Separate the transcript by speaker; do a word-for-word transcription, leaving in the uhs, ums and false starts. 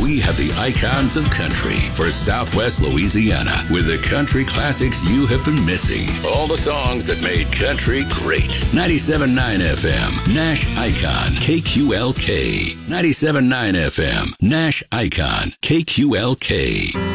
Speaker 1: We have the icons of country for Southwest Louisiana with the country classics you have been missing. All the songs that made country great. ninety-seven point nine F M, Nash Icon, K Q L K. ninety-seven point nine F M, Nash Icon, K Q L K.